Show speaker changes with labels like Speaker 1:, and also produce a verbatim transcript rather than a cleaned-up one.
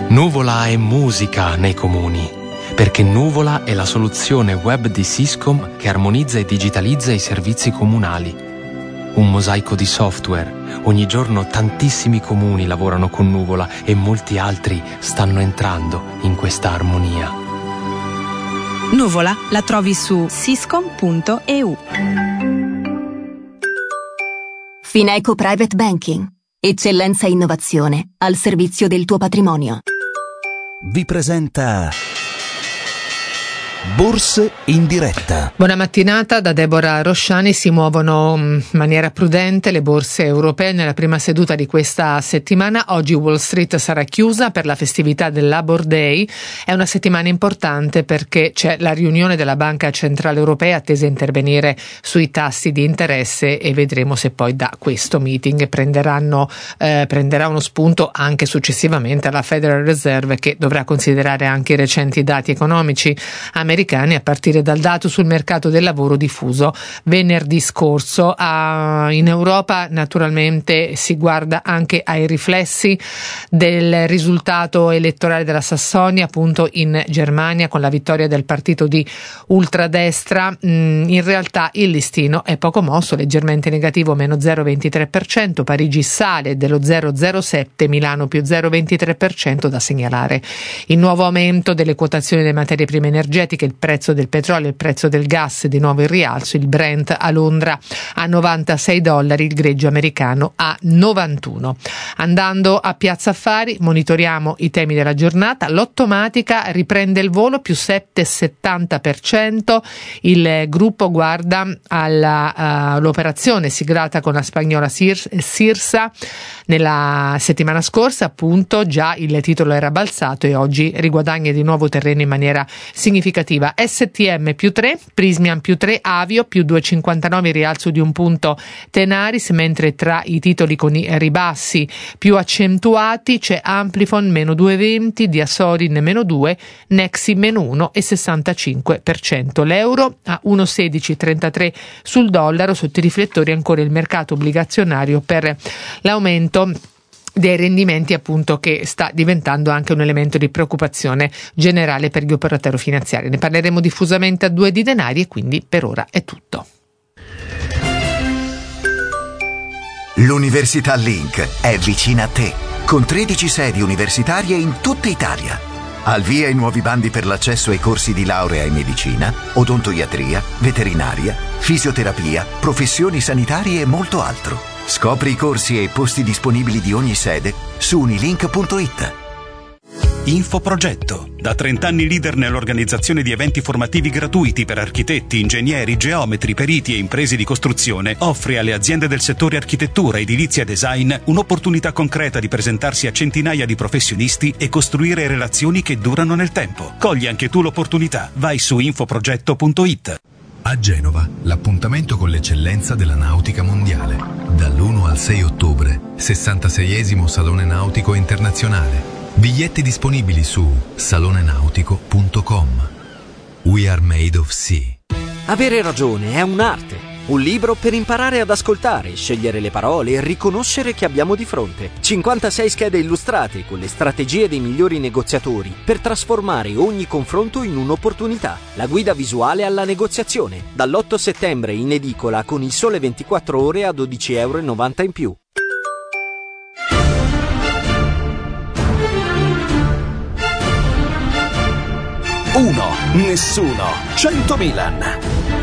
Speaker 1: Nuvola è musica nei comuni, perché Nuvola è la soluzione web di Syscom che armonizza e digitalizza i servizi comunali. Un mosaico di software. Ogni giorno tantissimi comuni lavorano con Nuvola e molti altri stanno entrando in questa armonia.
Speaker 2: Nuvola la trovi su syscom punto e u.
Speaker 3: Fineco Private Banking. Eccellenza e innovazione al servizio del tuo patrimonio.
Speaker 4: Vi presenta Borse in diretta.
Speaker 5: Buona mattinata da Deborah Rosciani. Si muovono in maniera prudente le borse europee nella prima seduta di questa settimana. Oggi Wall Street sarà chiusa per la festività del Labor Day. È una settimana importante perché c'è la riunione della Banca Centrale Europea attesa a intervenire sui tassi di interesse e vedremo se poi da questo meeting prenderanno, eh, prenderà uno spunto anche successivamente alla Federal Reserve, che dovrà considerare anche i recenti dati economici americani a partire dal dato sul mercato del lavoro diffuso venerdì scorso. Ah, in Europa naturalmente si guarda anche ai riflessi del risultato elettorale della Sassonia, appunto in Germania, con la vittoria del partito di ultradestra. Mm, in realtà il listino è poco mosso, leggermente negativo, meno zero virgola ventitré per cento, Parigi sale dello zero virgola zero sette per cento, Milano più zero virgola ventitré per cento. Da segnalare il nuovo aumento delle quotazioni delle materie prime energetiche, il prezzo del petrolio, il prezzo del gas, di nuovo in rialzo, il Brent a Londra a novantasei dollari, il greggio americano a novantuno. Andando a Piazza Affari, monitoriamo i temi della giornata. L'Ottomatica riprende il volo, più sette virgola settanta per cento. Il gruppo guarda alla, uh, all'operazione siglata con la spagnola Sir- Sirsa nella settimana scorsa, appunto già il titolo era balzato e oggi riguadagna di nuovo terreno in maniera significativa. S T M più tre, Prismian più tre, Avio più due virgola cinquantanove, rialzo di un punto Tenaris, mentre tra i titoli con i ribassi più accentuati c'è Amplifon meno due virgola venti, Diasorin meno due, Nexi meno uno virgola sessantacinque per cento. L'euro a uno virgola sedici trentatré sul dollaro, sotto i riflettori ancora il mercato obbligazionario per l'aumento dei rendimenti, appunto, che sta diventando anche un elemento di preoccupazione generale per gli operatori finanziari. Ne parleremo diffusamente a Due di Denari e quindi per ora è tutto.
Speaker 6: L'Università Link è vicina a te, con tredici sedi universitarie in tutta Italia. Al via i nuovi bandi per l'accesso ai corsi di laurea in medicina, odontoiatria, veterinaria, fisioterapia, professioni sanitarie e molto altro. Scopri i corsi e i posti disponibili di ogni sede su unilink punto it.
Speaker 4: Infoprogetto. Da trent'anni leader nell'organizzazione di eventi formativi gratuiti per architetti, ingegneri, geometri, periti e imprese di costruzione, offre alle aziende del settore architettura, edilizia e design un'opportunità concreta di presentarsi a centinaia di professionisti e costruire relazioni che durano nel tempo. Cogli anche tu l'opportunità. Vai su infoprogetto punto it.
Speaker 7: A Genova, l'appuntamento con l'eccellenza della nautica mondiale. Dall'primo al sei ottobre, sessantaseiesimo Salone Nautico Internazionale. Biglietti disponibili su salone nautico punto com. We are made of sea.
Speaker 8: Avere ragione è un'arte. Un libro per imparare ad ascoltare, scegliere le parole e riconoscere che abbiamo di fronte. cinquantasei schede illustrate con le strategie dei migliori negoziatori per trasformare ogni confronto in un'opportunità. La guida visuale alla negoziazione. Dall'otto settembre in edicola con Il Sole ventiquattro Ore a dodici virgola novanta euro in più.
Speaker 4: Uno, nessuno, cento Milan.